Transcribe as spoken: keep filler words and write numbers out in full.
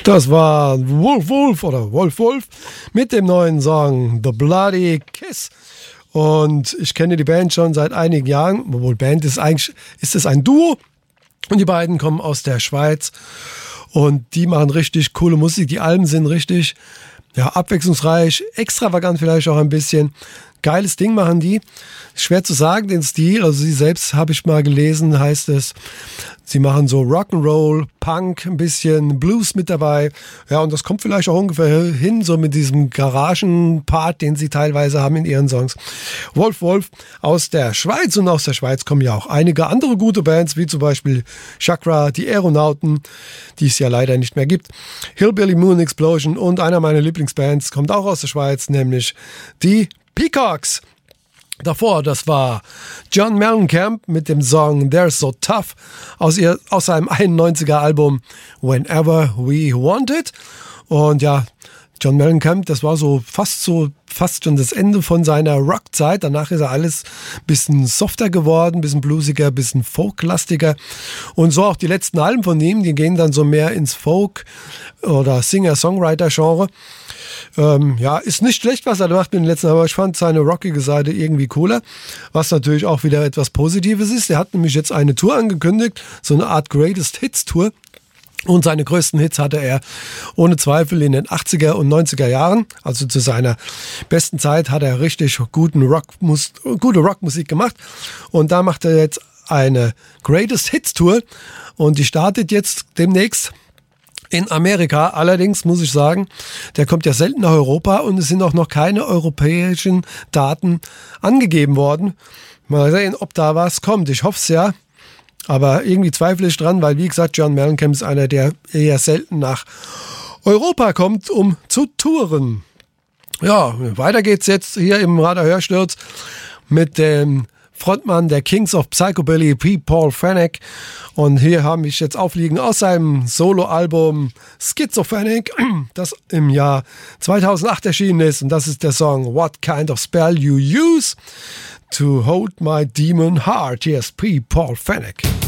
Das war Wolf Wolf oder Wolf Wolf mit dem neuen Song The Bloody Kiss. Und ich kenne die Band schon seit einigen Jahren. Obwohl Band ist eigentlich, ist es ein Duo. Und die beiden kommen aus der Schweiz. Und die machen richtig coole Musik. Die Alben sind richtig, ja, abwechslungsreich, extravagant vielleicht auch ein bisschen. Geiles Ding machen die. Schwer zu sagen, den Stil. Also sie selbst, habe ich mal gelesen, heißt es, sie machen so Rock'n'Roll, Punk, ein bisschen Blues mit dabei. Ja, und das kommt vielleicht auch ungefähr hin, so mit diesem Garagenpart, den sie teilweise haben in ihren Songs. Wolf Wolf aus der Schweiz, und aus der Schweiz kommen ja auch einige andere gute Bands, wie zum Beispiel Chakra, die Aeronauten, die es ja leider nicht mehr gibt. Hillbilly Moon Explosion und einer meiner Lieblingsbands kommt auch aus der Schweiz, nämlich die Peacocks. Davor, das war John Mellencamp mit dem Song They're So Tough aus, ihr, aus seinem einundneunziger Album Whenever We Want It. Und ja, John Mellencamp, das war so fast so fast schon das Ende von seiner Rockzeit. Danach ist er alles ein bisschen softer geworden, ein bisschen bluesiger, ein bisschen folklastiger. Und so auch die letzten Alben von ihm, die gehen dann so mehr ins Folk- oder Singer-Songwriter-Genre. Ähm, ja, ist nicht schlecht, was er macht mit den letzten, aber ich fand seine rockige Seite irgendwie cooler, was natürlich auch wieder etwas Positives ist. Er hat nämlich jetzt eine Tour angekündigt, so eine Art Greatest Hits Tour. Und seine größten Hits hatte er ohne Zweifel in den achtziger und neunziger Jahren. Also zu seiner besten Zeit hat er richtig guten Rockmus- gute Rockmusik gemacht. Und da macht er jetzt eine Greatest Hits Tour. Und die startet jetzt demnächst in Amerika. Allerdings muss ich sagen, der kommt ja selten nach Europa und es sind auch noch keine europäischen Daten angegeben worden. Mal sehen, ob da was kommt. Ich hoffe es ja. Aber irgendwie zweifle ich dran, weil wie gesagt, John Mellencamp ist einer, der eher selten nach Europa kommt, um zu touren. Ja, weiter geht's jetzt hier im Radar-Hörsturz mit dem Frontmann der Kings of Psychobilly, P. Paul Fenech. Und hier habe ich jetzt aufliegen aus seinem Soloalbum Schizophrenic, das im Jahr zweitausendacht erschienen ist. Und das ist der Song What Kind of Spell You Use to Hold My Demon Heart. Hier ist P. Paul Fenech.